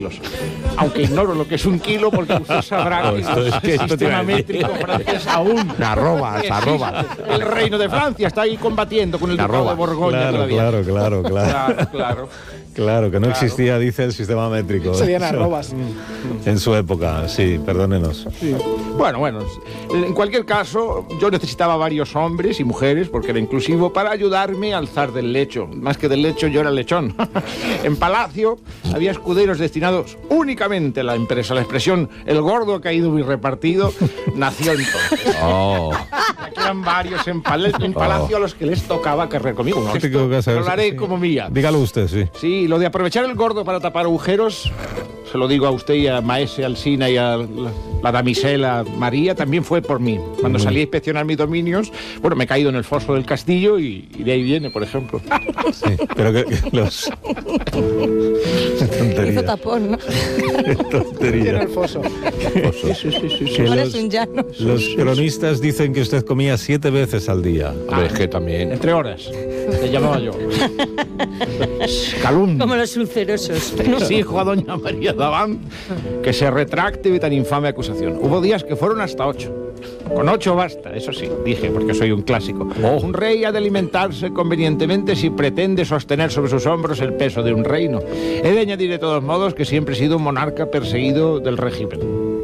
Aunque ignoro lo que es un kilo, porque usted sabrá que el sistema métrico francés aún. Arrobas. El reino de Francia está ahí combatiendo con el ducado de Borgoña todavía. Claro. Claro, que no existía, dice, el sistema métrico. Serían arrobas. En su época, sí, perdónenos. Sí. Bueno, en cualquier caso, yo necesitaba varios hombres y mujeres, porque era inclusivo, para ayudarme a alzar del lecho. Más que del lecho, yo era lechón. En Palacio había escuderos destinados únicamente a la empresa. La expresión "el gordo ha caído muy repartido" nació entonces. Aquí eran varios en Palacio a los que les tocaba cargar conmigo. No, esto lo haré como mía. Dígalo usted, sí. Sí, lo de aprovechar el gordo para tapar agujeros, se lo digo a usted y a Maese Alsina y a la damisela María, también fue por mí. Cuando salí a inspeccionar mis dominios, bueno, me he caído en el foso del castillo y de ahí viene, por ejemplo. Sí, pero que los... Tontería. Hizo tapón, ¿no? Tontería. En el foso. Que Ahora es un llano. los cronistas dicen que usted comía 7 veces al día. Es que también. Entre horas, le llamaba yo. Calumnia. Como los ulcerosos. Exijo a doña María Davant que se retracte de tan infame acusación. Hubo días que fueron hasta 8. Con 8 basta, eso sí, dije, porque soy un clásico. Un rey ha de alimentarse convenientemente si pretende sostener sobre sus hombros el peso de un reino. He de añadir de todos modos que siempre he sido un monarca perseguido del régimen.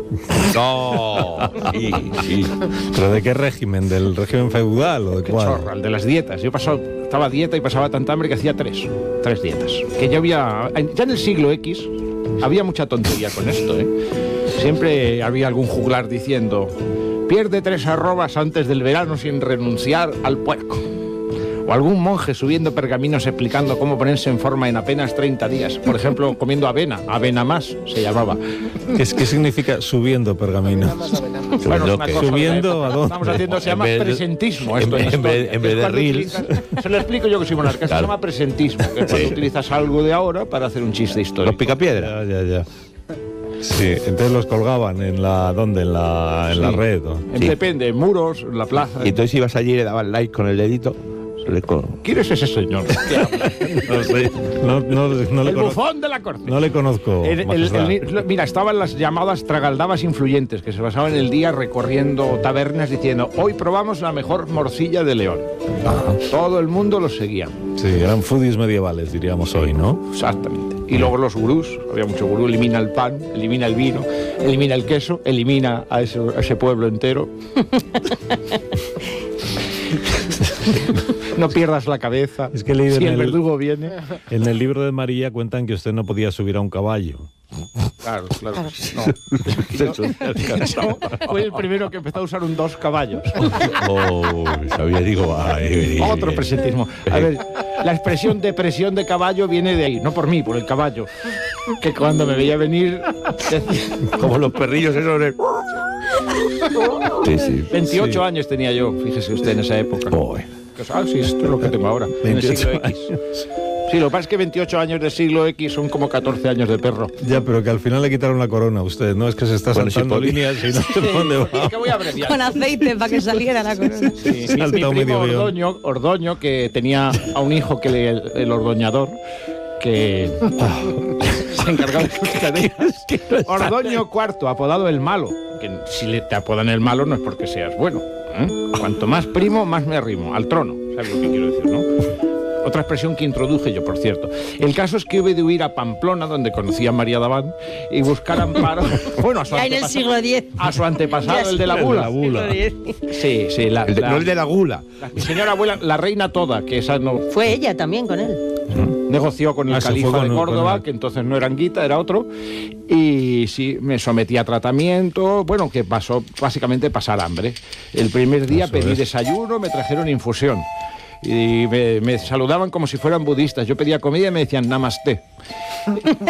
No. Sí. ¿Pero de qué régimen? ¿Del régimen feudal o de Qué cuál? chorra, el de las dietas. Yo estaba a dieta y pasaba tanta hambre que hacía 3 dietas. Que ya en el siglo X había mucha tontería con esto, ¿eh? Siempre había algún juglar diciendo: pierde 3 arrobas antes del verano sin renunciar al puerco. O algún monje subiendo pergaminos explicando cómo ponerse en forma en apenas 30 días. Por ejemplo, comiendo avena más se llamaba. ¿Qué significa subiendo pergamino? Bueno, es una cosa ¿Subiendo a dónde? Estamos haciendo, se llama presentismo. Esto en vez de reels. Se lo explico yo que soy monarca. Se llama presentismo, que es cuando utilizas algo de ahora para hacer un chiste histórico. Los picapiedra. Ya. Sí, entonces los colgaban en la red, ¿no? Depende, en muros, en la plaza. Y entonces ibas allí y le dabas like con el dedito. ¿Quién es ese señor? No sé, no le El conozco. bufón de la corte. No le conozco. Mira, estaban las llamadas tragaldabas influyentes, que se pasaban el día recorriendo tabernas diciendo: hoy probamos la mejor morcilla de León. Todo el mundo los seguía. Sí, eran foodies medievales, diríamos hoy, ¿no? Exactamente. Y luego los gurús, había mucho gurú: elimina el pan, elimina el vino, elimina el queso, elimina a ese pueblo entero. No pierdas la cabeza. Es que he leído si en el verdugo viene. En el libro de María cuentan que usted no podía subir a un caballo. Claro. No. Fue el primero que empezó a usar un 2 caballos. Sabía, digo, Otro presentismo. A ver, la expresión depresión de caballo viene de ahí, no por mí, por el caballo. Que cuando me veía venir decía, como los perrillos esos de... Sí. 28 años tenía yo, fíjese usted, en esa época. Sí, esto es lo que tengo ahora, en el siglo X. Sí, lo que pasa es que 28 años del siglo X son como 14 años de perro. Ya, pero que al final le quitaron la corona a usted, ¿no? Es que se está saltando líneas y no sé dónde va. Es que voy a abreviar. Con aceite para que saliera la corona. Sí, mi primo Ordoño, que tenía a un hijo que el ordoñador, que se encargaba de sus tareas. Ordoño IV, apodado el malo. Que si te apodan el malo no es porque seas bueno. Cuanto más primo, más me arrimo. Al trono. ¿Sabes lo que quiero decir, no? Otra expresión que introduje yo, por cierto. El caso es que hube de huir a Pamplona, donde conocí a María Davant, y buscar amparo. Bueno, Ya en el siglo X. A su antepasado, el de la bula. Sí, no el de la gula. Mi señora abuela, la reina toda, que esa no... Fue ella también con él. Negoció con el califa de Córdoba, que entonces no era Anguita, era otro, y sí, me sometí a tratamiento, bueno, que pasó básicamente pasar hambre. El primer día pedí desayuno, me trajeron infusión, y me saludaban como si fueran budistas. Yo pedía comida y me decían namaste.